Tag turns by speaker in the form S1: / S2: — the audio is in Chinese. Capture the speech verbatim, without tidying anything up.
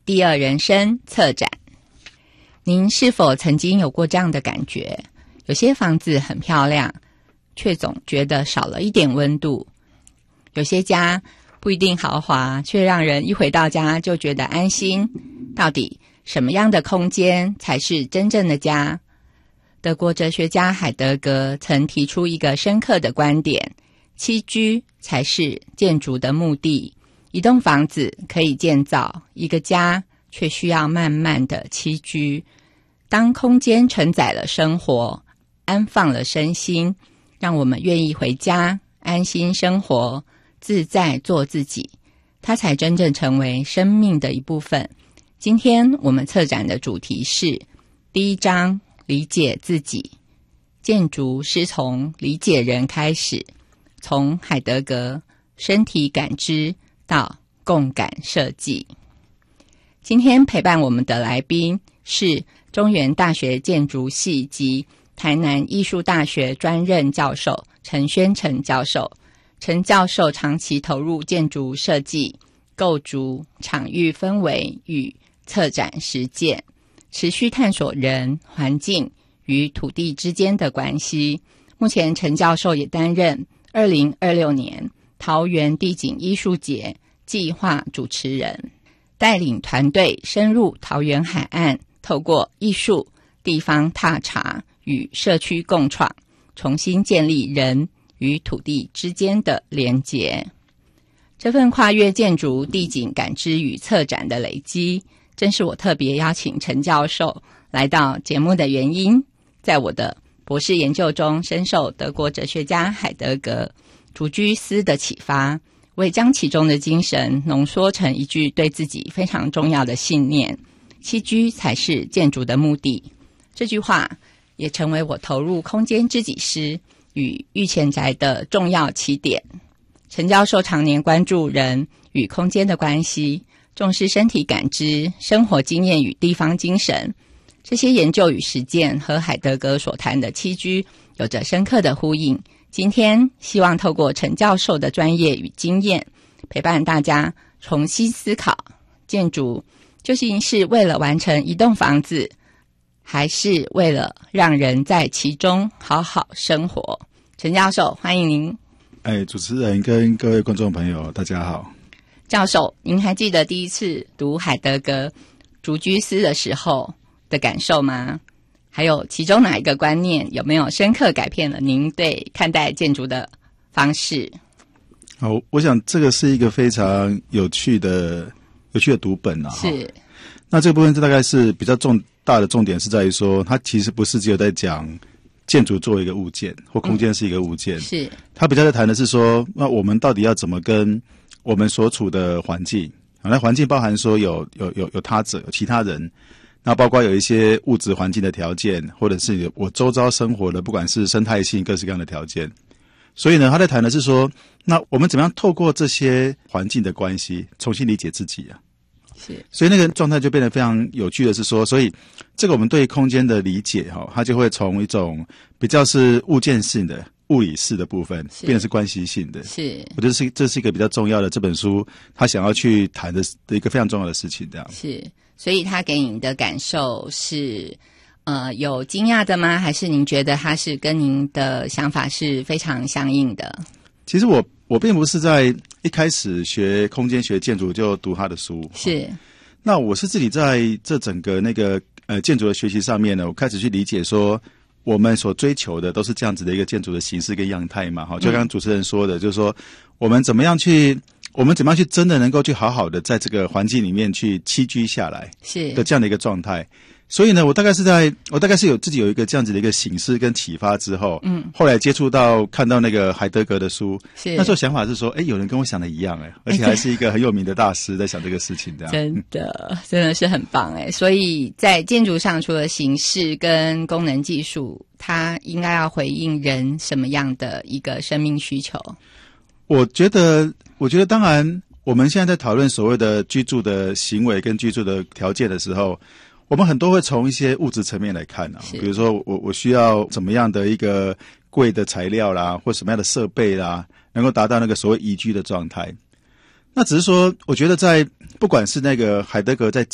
S1: 第二人生策展。您是否曾经有过这样的感觉？有些房子很漂亮，却总觉得少了一点温度。有些家不一定豪华，却让人一回到家就觉得安心。到底什么样的空间才是真正的家？德国哲学家海德格曾提出一个深刻的观点：栖居才是建筑的目的。一栋房子可以建造，一个家却需要慢慢的栖居。当空间承载了生活，安放了身心，让我们愿意回家安心生活，自在做自己，它才真正成为生命的一部分。今天我们策展的主题是第一章，理解自己。建筑是从理解人开始，从海德格身体感知到共感设计。今天陪伴我们的来宾是中原大学建筑系及台南艺术大学专任教授陈宣成教授。陈教授长期投入建筑设计、构筑、场域氛围与策展实践，持续探索人、环境与土地之间的关系。目前陈教授也担任二零二六年桃园地景艺术节计划主持人，带领团队深入桃园海岸，透过艺术、地方踏查与社区共创，重新建立人与土地之间的连结。这份跨越建筑、地景感知与策展的累积，正是我特别邀请陈教授来到节目的原因。在我的博士研究中，深受德国哲学家海德格竹居斯的启发，我也将其中的精神浓缩成一句对自己非常重要的信念：栖居才是建筑的目的。这句话也成为我投入空间知己师与育前宅的重要起点。陈教授常年关注人与空间的关系，重视身体感知、生活经验与地方精神。这些研究与实践和海德格所谈的栖居有着深刻的呼应。今天希望透过陈教授的专业与经验，陪伴大家重新思考，建筑究竟是为了完成一栋房子，还是为了让人在其中好好生活？陈教授，欢迎您。
S2: 哎，主持人跟各位观众朋友，大家好。
S1: 教授，您还记得第一次读海德格竹居斯的时候的感受吗？还有其中哪一个观念有没有深刻改变了您对看待建筑的方式？
S2: 好，我想这个是一个非常有趣的有趣的读本啊。
S1: 是。
S2: 那这个部分大概是比较重大的重点是在于说，它其实不是只有在讲建筑作为一个物件或空间是一个物件，嗯、
S1: 是
S2: 它比较在谈的是说，那我们到底要怎么跟我们所处的环境，那环境包含说有有有有他者，有其他人，那包括有一些物质环境的条件，或者是我周遭生活的不管是生态性各式各样的条件。所以呢，他在谈的是说，那我们怎么样透过这些环境的关系重新理解自己啊？
S1: 是，
S2: 所以那个状态就变得非常有趣的是说，所以这个我们对空间的理解哈，它就会从一种比较是物件性的、物理式的部分，变成是关系性的。
S1: 是，
S2: 我觉得是这是一个比较重要的这本书他想要去谈的的一个非常重要的事情。这样
S1: 是，所以他给你的感受是，呃，有惊讶的吗？还是您觉得他是跟您的想法是非常相应的？
S2: 其实我我并不是在一开始学空间学建筑就读他的书，
S1: 是。
S2: 那我是自己在这整个那个呃建筑的学习上面呢，我开始去理解说，我们所追求的都是这样子的一个建筑的形式跟样态嘛，哈，就刚刚主持人说的，嗯、就是说我们怎么样去，我们怎么样去真的能够去好好的在这个环境里面去栖居下来，
S1: 是
S2: 的这样的一个状态。所以呢，我大概是在我大概是有自己有一个这样子的一个省思跟启发之后，嗯，后来接触到看到那个海德格的书，是那时候想法是说，哎，有人跟我想的一样，哎，而且还是一个很有名的大师在想这个事情，这样
S1: 真的真的是很棒哎。所以在建筑上，除了形式跟功能技术，它应该要回应人什么样的一个生命需求？
S2: 我觉得，我觉得当然，我们现在在讨论所谓的居住的行为跟居住的条件的时候，我们很多会从一些物质层面来看啊，比如说我我需要怎么样的一个贵的材料啦，或什么样的设备啦，能够达到那个所谓宜居的状态。那只是说，我觉得在不管是那个海德格在